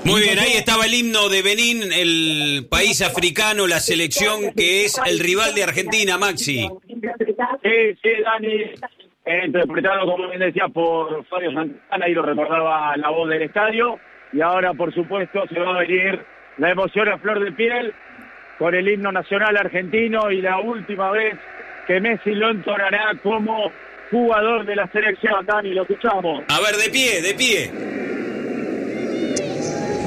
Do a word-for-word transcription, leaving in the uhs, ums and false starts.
Muy bien, ahí estaba el himno de Benín, el país africano, la selección que es el rival de Argentina, Maxi. Sí, sí, Dani, eh, interpretado, como bien decía, por Fabio Santana, y lo recordaba la voz del estadio, y ahora, por supuesto, se va a venir la emoción a flor de piel con el himno nacional argentino, y la última vez que Messi lo entonará como jugador de la selección. Dani, lo escuchamos. A ver, de pie, de pie.